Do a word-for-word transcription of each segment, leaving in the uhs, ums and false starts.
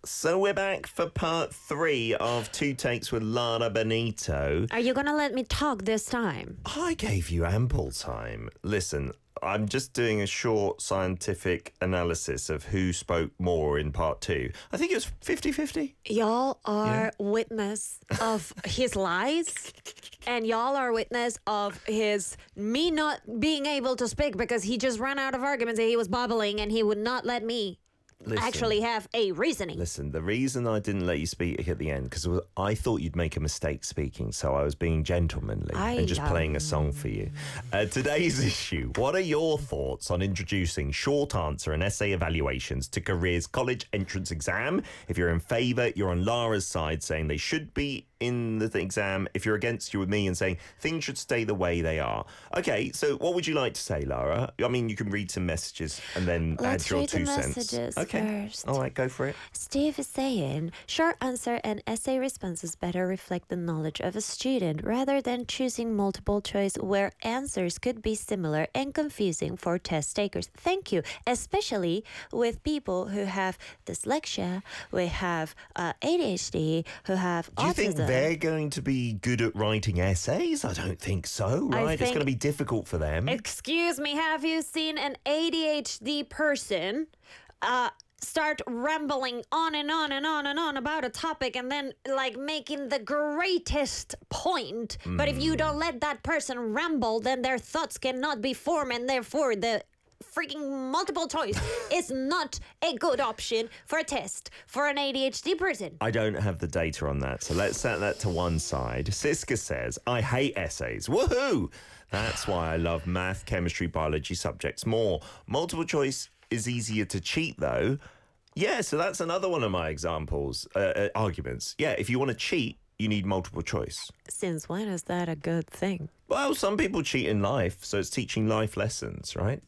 So we're back for part three of Two Takes with Lara Benito. Are you going to let me talk this time? I gave you ample time. Listen, I'm just doing a short scientific analysis of who spoke more in part two. I think it was fifty-fifty. Y'all are Yeah. witness of his lies, and y'all are witness of his me not being able to speak because he just ran out of arguments and he was babbling and he would not let me Listen. actually have a reasoning. Listen, the reason I didn't let you speak at the end, because I thought you'd make a mistake speaking, so I was being gentlemanly I and just love- playing a song for you. Uh, today's issue, what are your thoughts on introducing short answer and essay evaluations to careers college entrance exam? If you're in favour, you're on Lara's side saying they should be in the th- exam. If you're against, you're with me and saying things should stay the way they are. Okay, so what would you like to say, Lara? I mean, you can read some messages and then Let's add your read the two cents. messages Okay, first. all right, go for it. Steve is saying, short answer and essay responses better reflect the knowledge of a student rather than choosing multiple choice where answers could be similar and confusing for test takers. Thank you, especially with people who have dyslexia, we have uh, A D H D, who have Do you autism. think they're going to be good at writing essays? I don't think so, I right? It's think- going to be difficult for them. Excuse me, have you seen an A D H D person uh, start rambling on and on and on and on about a topic and then like making the greatest point? But if you don't let that person ramble, then their thoughts cannot be formed, and therefore the freaking multiple choice is not a good option for a test for an A D H D person. I don't have the data on that, so let's set that to one side. Siska says, I hate essays. Woohoo! That's why I love math, chemistry, biology subjects more. Multiple choice is easier to cheat, though. Yeah, so that's another one of my examples, uh, uh, arguments. Yeah, if you want to cheat, you need multiple choice. Since when is that a good thing? Well, some people cheat in life, so it's teaching life lessons, right?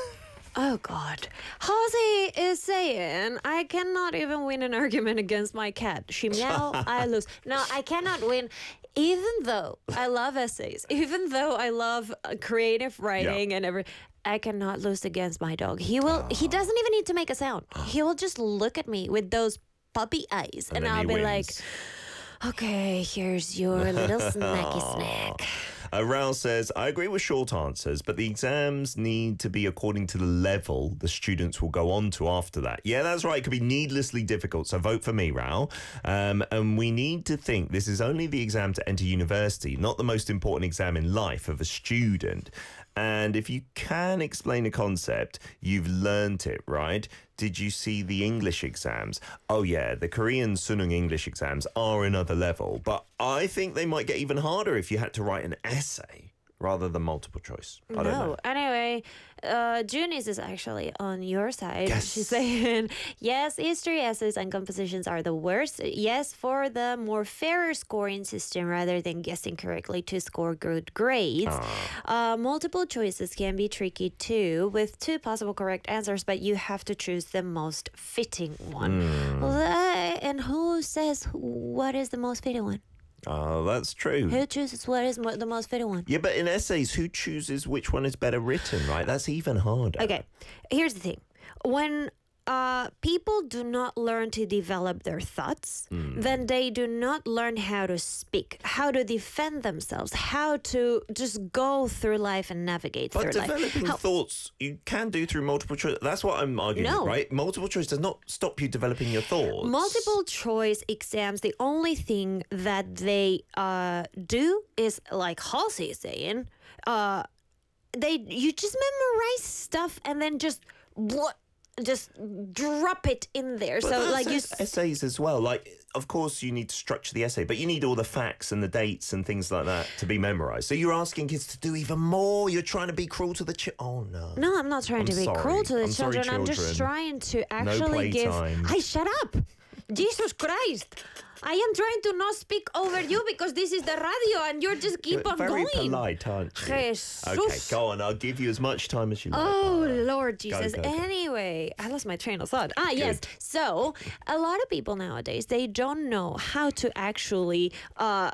Oh, God. Halsey is saying, I cannot even win an argument against my cat. She meow, I lose. No, I cannot win, even though I love essays, even though I love uh, creative writing and every. I cannot lose against my dog. He will. He doesn't even need to make a sound. He will just look at me with those puppy eyes, and, then I'll he be wins. like, okay, here's your little snacky snack. Uh, Raul says, I agree with short answers, but the exams need to be according to the level the students will go on to after that. Yeah, that's right. It could be needlessly difficult. So vote for me, Raul. Um, and we need to think this is only the exam to enter university, not the most important exam in life of a student. And if you can explain a concept, you've learnt it, right? Did you see the English exams? Oh, yeah, the Korean Sunung English exams are another level, but I think they might get even harder if you had to write an essay rather than multiple choice. I don't know. No. Anyway, uh, Junice is actually on your side. Yes. She's saying, yes, history essays and compositions are the worst. Yes, for the more fairer scoring system rather than guessing correctly to score good grades. Uh, multiple choices can be tricky too, with two possible correct answers, but you have to choose the most fitting one. Well, uh, and who says what is the most fitting one? Oh, that's true. Who chooses what is mo- the most fitting one? Yeah, but in essays, who chooses which one is better written, right? That's even harder. Okay, here's the thing. When uh, people do not learn to develop their thoughts, then they do not learn how to speak, how to defend themselves, how to just go through life and navigate But through life. developing How- thoughts, you can do through multiple choice. That's what I'm arguing, No. right? Multiple choice does not stop you developing your thoughts. Multiple choice exams, the only thing that they uh, do is, like Halsey is saying, uh, they you just memorize stuff and then just what just drop it in there. But so that's like you es- essays as well. Like, of course, you need to structure the essay, but you need all the facts and the dates and things like that to be memorized. So you're asking kids to do even more. You're trying to be cruel to the children. Oh no. No, I'm not trying I'm to be sorry. cruel to the I'm sorry, children. I'm just children. trying to actually give. playtime. Hey, shut up! Jesus Christ! I am trying to not speak over you because this is the radio and you're just keep You're on very going. polite, aren't you? Jesus. Okay, go on. I'll give you as much time as you like. Oh, Lara. Lord Jesus. go, go. Anyway, I lost my train of thought. Ah, yes. So, a lot of people nowadays, they don't know how to actually uh,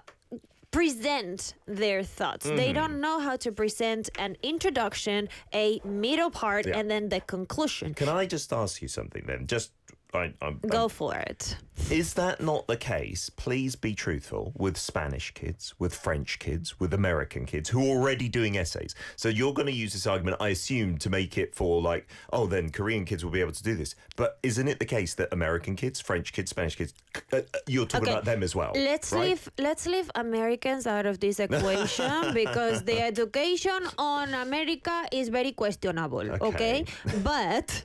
present their thoughts. Mm-hmm. They don't know how to present an introduction, a middle part, Yeah. and then the conclusion. Can I just ask you something then? Just I, I'm, Go for it. Is that not the case? Please be truthful with Spanish kids, with French kids, with American kids who are already doing essays. So you're going to use this argument, I assume, to make it for like, oh, then Korean kids will be able to do this. But isn't it the case that American kids, French kids, Spanish kids, uh, you're talking Okay, about them as well? Let's right? leave let's leave Americans out of this equation because the education on America is very questionable. Okay, Okay. but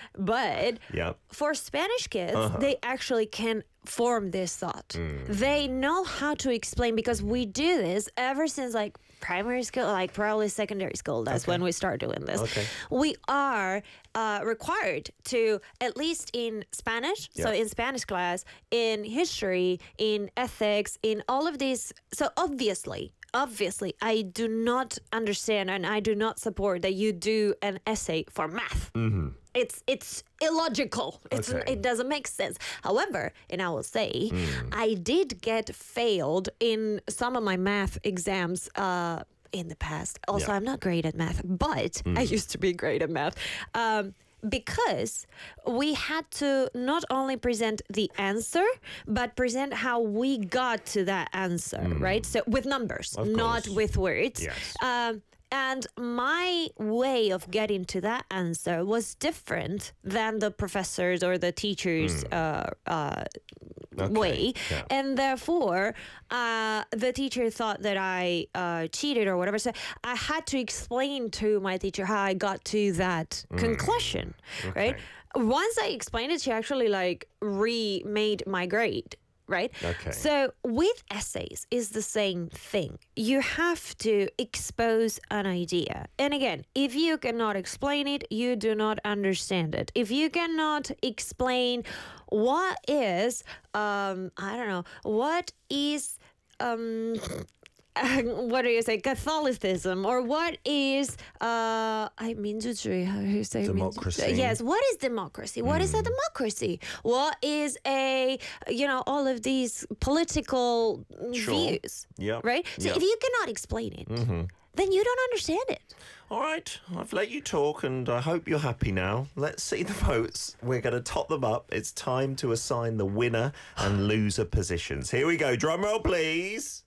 but Yeah. for Spanish kids, Uh-huh. they actually can form this thought. They know how to explain because we do this ever since like primary school, like probably secondary school. That's when we start doing this. Okay. We are uh, required to, at least in Spanish, so Yeah. in Spanish class, in history, in ethics, in all of these. So obviously, obviously, I do not understand and I do not support that you do an essay for math. Mm-hmm. It's it's illogical. It's Okay. it doesn't make sense. However, and I will say, I did get failed in some of my math exams. Uh, in the past. Also, Yeah. I'm not great at math, but I used to be great at math. Um, because we had to not only present the answer, but present how we got to that answer, right? So with numbers, Of not course. with words. Yes. Um, and my way of getting to that answer was different than the professors or the teachers' uh, uh, way. yeah. And therefore, uh, the teacher thought that I uh, cheated or whatever. So I had to explain to my teacher how I got to that conclusion, right? Once I explained it, she actually like remade my grade. Right? Okay. So with essays is the same thing. You have to expose an idea. And again, if you cannot explain it, you do not understand it. If you cannot explain what is, um, I don't know, what is, um, what do you say, Catholicism, or what is, uh, I mean, how do you say? Democracy. Yes, what is democracy? What is a democracy? What is a, you know, all of these political Sure. views, Yep. right? So Yep. if you cannot explain it, then you don't understand it. All right, I've let you talk and I hope you're happy now. Let's see the votes. We're going to top them up. It's time to assign the winner and loser positions. Here we go. Drum roll, please.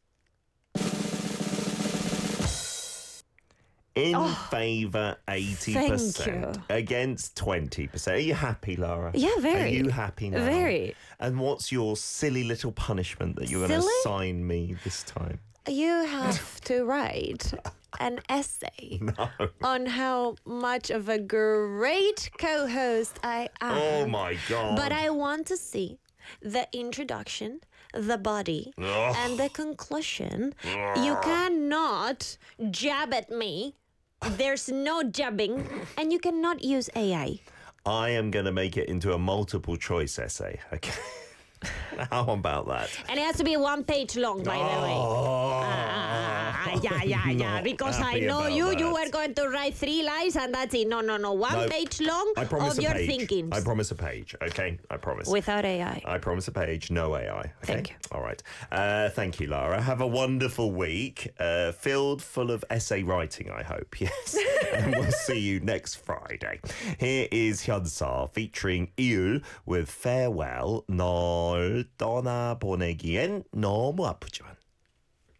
In favour, eighty percent. thank you. Against twenty percent. Are you happy, Lara? Yeah, very. Are you happy now? Very. And what's your silly little punishment that you're going to Silly? assign me this time? You have to write an essay on how much of a great co-host I am. Oh, my God. But I want to see the introduction, the body, and the conclusion. You cannot jab at me. There's no jabbing, and you cannot use A I. I am going to make it into a multiple choice essay. Okay. How about that? And it has to be one page long, by the way. Oh, Ah, yeah, yeah, yeah. Not Because I happy know about you, you that. were going to write three lines and that's it. No, no, no. One No, page long I promise of a your page. thinking. I promise a page. Okay, I promise. Without A I. I promise a page, no A I. Okay? Thank you. All right. Uh, thank you, Lara. Have a wonderful week, uh, filled full of essay writing, I hope. Yes. And we'll see you next Friday. Here is Hyunseo featuring Il with Farewell. 널 떠나보내기엔 너무 아프지만.